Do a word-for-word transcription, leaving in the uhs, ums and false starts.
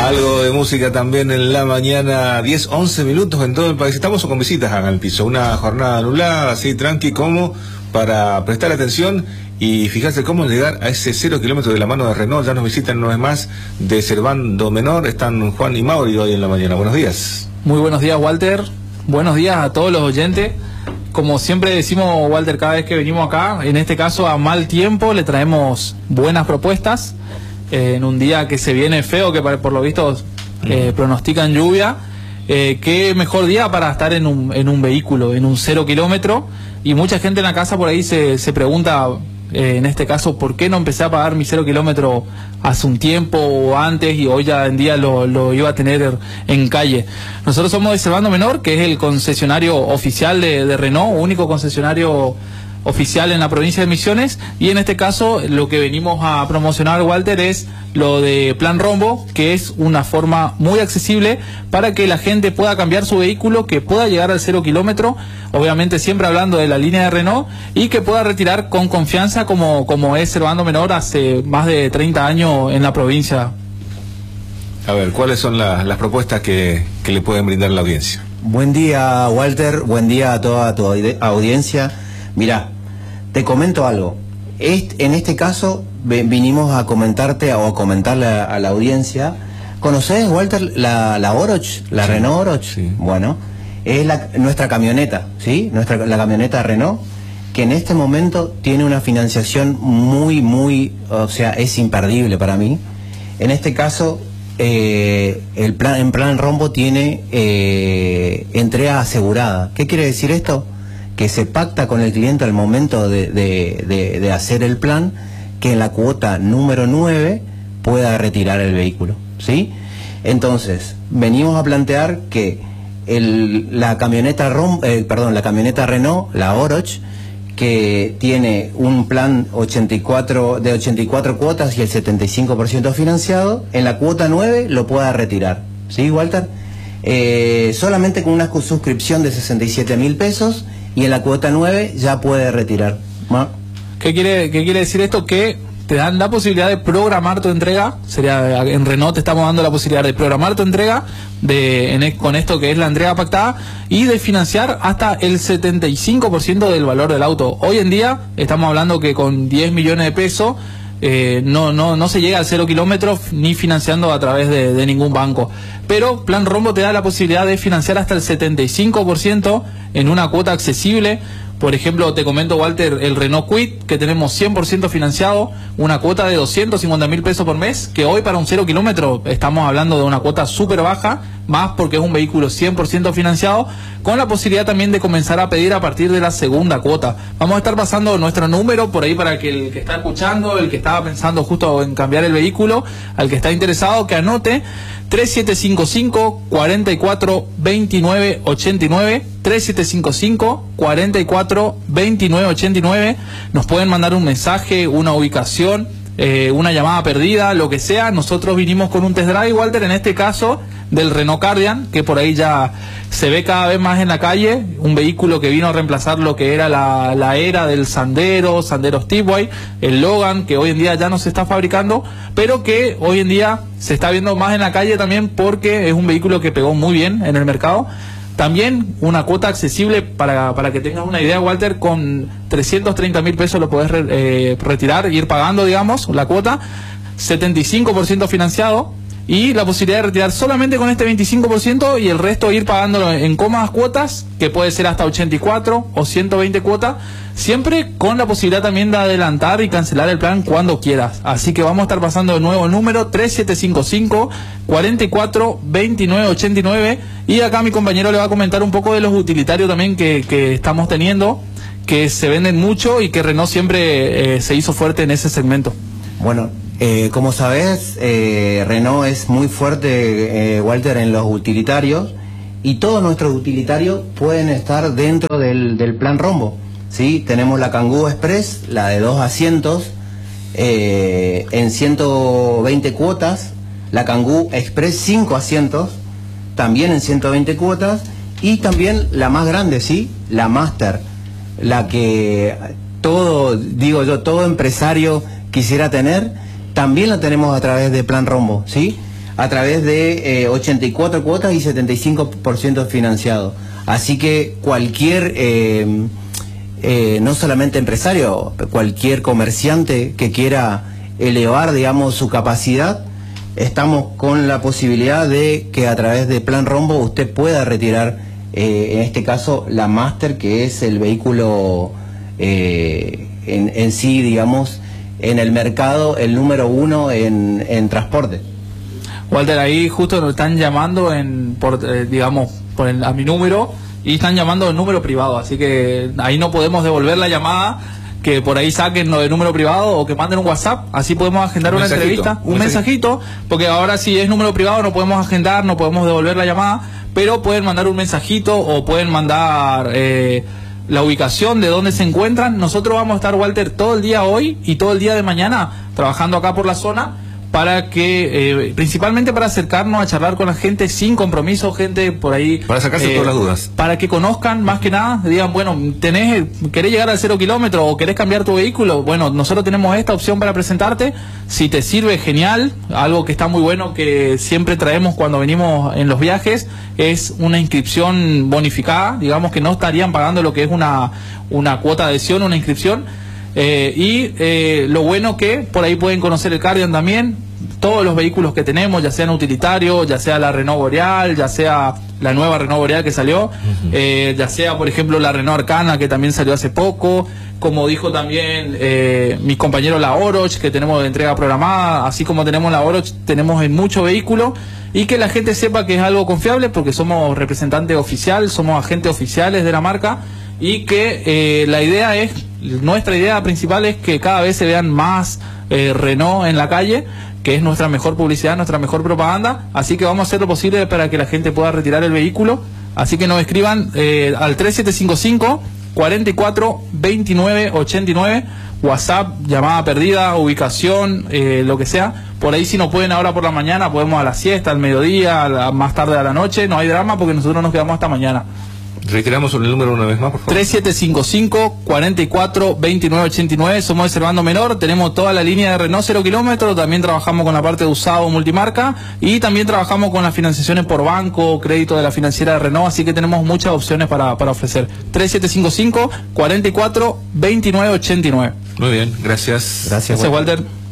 Algo de música también en la mañana, diez, once minutos en todo el país. Estamos con visitas acá en el piso, una jornada anulada, así tranqui como para prestar atención y fijarse cómo llegar a ese cero kilómetro de la mano de Renault. Ya nos visitan una vez más de Servando Menor, están Juan y Mauri hoy en la mañana. Buenos días. Muy buenos días, Walter. Buenos días a todos los oyentes. Como siempre decimos, Walter, cada vez que venimos acá, en este caso a mal tiempo, le traemos buenas propuestas. Eh, en un día que se viene feo, que por lo visto eh, pronostican lluvia, eh, qué mejor día para estar en un, en un vehículo, en un cero kilómetro. Y mucha gente en la casa por ahí se, se pregunta, eh, en este caso, ¿por qué no empecé a pagar mi cero kilómetro hace un tiempo o antes y hoy ya en día lo, lo iba a tener en calle? Nosotros somos de Servando Menor, que es el concesionario oficial de, de Renault, único concesionario oficial en la provincia de Misiones, y en este caso lo que venimos a promocionar, Walter, es lo de Plan Rombo, que es una forma muy accesible para que la gente pueda cambiar su vehículo, que pueda llegar al cero kilómetro, obviamente siempre hablando de la línea de Renault, y que pueda retirar con confianza como, como es Servando Menor hace más de treinta años en la provincia. A ver, ¿cuáles son la, las propuestas que, que le pueden brindar a la audiencia? Buen día, Walter, buen día a toda tu audiencia. Mirá, te comento algo. Este, en este caso vinimos a comentarte o a comentarle a, a la audiencia. ¿Conoces, Walter, la, la Oroch, la sí, Renault Oroch? Sí. Bueno, es la, nuestra camioneta, ¿sí? Nuestra, la camioneta Renault, que en este momento tiene una financiación muy, muy, o sea, es imperdible para mí. En este caso, eh, el plan, en Plan Rombo tiene eh, entrega asegurada. ¿Qué quiere decir esto? Que se pacta con el cliente al momento de, de, de, de hacer el plan, que en la cuota número nueve pueda retirar el vehículo, ¿sí? Entonces, venimos a plantear que el, la camioneta Rom, eh, perdón, la camioneta Renault, la Oroch, que tiene un plan ochenta y cuatro, de ochenta y cuatro cuotas y el setenta y cinco por ciento financiado, en la cuota nueve lo pueda retirar, ¿sí, Walter? Eh, solamente con una suscripción de sesenta y siete mil pesos, y en la cuota nueve ya puede retirar. ¿Qué quiere, qué quiere decir esto? Que te dan la posibilidad de programar tu entrega. Sería, en Renault te estamos dando la posibilidad de programar tu entrega de, en, con esto que es la entrega pactada, y de financiar hasta el setenta y cinco por ciento del valor del auto. Hoy en día estamos hablando que con diez millones de pesos Eh, no, no, no se llega al cero kilómetros ni financiando a través de, de ningún banco. Pero Plan Rombo te da la posibilidad de financiar hasta el setenta y cinco por ciento en una cuota accesible. Por ejemplo, te comento, Walter, el Renault Kwid, que tenemos cien por ciento financiado, una cuota de doscientos cincuenta mil pesos por mes, que hoy para un cero kilómetro estamos hablando de una cuota súper baja, más porque es un vehículo cien por ciento financiado, con la posibilidad también de comenzar a pedir a partir de la segunda cuota. Vamos a estar pasando nuestro número por ahí para que el que está escuchando, el que estaba pensando justo en cambiar el vehículo, al que está interesado, que anote tres siete cinco cinco, cuatro cuatro, dos nueve ocho nueve, tres siete cinco cinco, cuatro cuatro, dos nueve ocho nueve. Nos pueden mandar un mensaje, una ubicación, eh, una llamada perdida, lo que sea. Nosotros vinimos con un test drive, Walter, en este caso del Renault Kardian, que por ahí ya se ve cada vez más en la calle, un vehículo que vino a reemplazar lo que era la, la era del Sandero, Sandero Stepway, el Logan, que hoy en día ya no se está fabricando, pero que hoy en día se está viendo más en la calle también porque es un vehículo que pegó muy bien en el mercado. También una cuota accesible, para, para que tengas una idea, Walter, con trescientos treinta mil pesos lo podés re, eh, retirar, ir pagando, digamos, la cuota, setenta y cinco por ciento financiado, y la posibilidad de retirar solamente con este veinticinco por ciento y el resto ir pagándolo en cómodas cuotas, que puede ser hasta ochenta y cuatro o ciento veinte cuotas, siempre con la posibilidad también de adelantar y cancelar el plan cuando quieras. Así que vamos a estar pasando de nuevo el número tres siete cinco cinco, cuatro cuatro, dos nueve ocho nueve, y acá mi compañero le va a comentar un poco de los utilitarios también que, que estamos teniendo, que se venden mucho y que Renault siempre eh, se hizo fuerte en ese segmento. Bueno, eh, como sabes, eh, Renault es muy fuerte, eh, Walter, en los utilitarios, y todos nuestros utilitarios pueden estar dentro del, del Plan Rombo, ¿sí? Tenemos la Kangoo Express, la de dos asientos, eh, en ciento veinte cuotas, la Kangoo Express cinco asientos, también en ciento veinte cuotas, y también la más grande, ¿sí? La Master, la que todo, digo yo, todo empresario quisiera tener, también la tenemos a través de Plan Rombo, ¿sí? a través de eh, ochenta y cuatro cuotas y setenta y cinco por ciento financiado. Así que cualquier, eh, eh, no solamente empresario, cualquier comerciante que quiera elevar, digamos, su capacidad, estamos con la posibilidad de que a través de Plan Rombo usted pueda retirar, eh, en este caso, la Master, que es el vehículo eh, en, en sí, digamos, en el mercado, el número uno en, en transporte. Walter, ahí justo nos están llamando en, por, eh, digamos, por el, a mi número, y están llamando el número privado, así que ahí no podemos devolver la llamada, que por ahí saquen lo de número privado o que manden un WhatsApp, así podemos agendar un una entrevista, un, un mensajito, porque ahora si es número privado no podemos agendar, no podemos devolver la llamada, pero pueden mandar un mensajito o pueden mandar eh, la ubicación de dónde se encuentran. Nosotros vamos a estar, Walter, todo el día hoy y todo el día de mañana trabajando acá por la zona, para que, eh, principalmente para acercarnos a charlar con la gente sin compromiso, gente por ahí... Para sacarse eh, todas las dudas. Para que conozcan, más que nada, digan, bueno, tenés, querés llegar al cero kilómetro o querés cambiar tu vehículo, bueno, nosotros tenemos esta opción para presentarte, si te sirve, genial. Algo que está muy bueno, que siempre traemos cuando venimos en los viajes, es una inscripción bonificada, digamos que no estarían pagando lo que es una, una cuota de adhesión, una inscripción. Eh, y eh, lo bueno que por ahí pueden conocer el Cardian también, todos los vehículos que tenemos, ya sean utilitarios, ya sea la Renault Boreal, ya sea la nueva Renault Boreal que salió, uh-huh. eh, ya sea por ejemplo la Renault Arcana que también salió hace poco, como dijo también eh, mis compañeros la Oroch, que tenemos de entrega programada, así como tenemos la Oroch, tenemos en muchos vehículos, y que la gente sepa que es algo confiable porque somos representantes oficial, somos agentes oficiales de la marca, y que eh, la idea es, nuestra idea principal es que cada vez se vean más eh, Renault en la calle, que es nuestra mejor publicidad, nuestra mejor propaganda, así que vamos a hacer lo posible para que la gente pueda retirar el vehículo, así que nos escriban eh, al tres siete cinco cinco, cuarenta y cuatro, veintinueve, ochenta y nueve, WhatsApp, llamada perdida, ubicación, eh, lo que sea. Por ahí si no pueden ahora por la mañana, podemos a la siesta, al mediodía, a la, más tarde a la noche, no hay drama porque nosotros nos quedamos hasta mañana. Reiteramos el número una vez más, por favor. tres siete cinco cinco, cuarenta y cuatro, veintinueve, ochenta y nueve. Somos de Servando Menor. Tenemos toda la línea de Renault cero kilómetros. También trabajamos con la parte de usado multimarca. Y también trabajamos con las financiaciones por banco, crédito de la financiera de Renault. Así que tenemos muchas opciones para, para ofrecer. tres siete cinco cinco, cuarenta y cuatro, veintinueve, ochenta y nueve. Muy bien, gracias. Gracias, Gracias, Walter.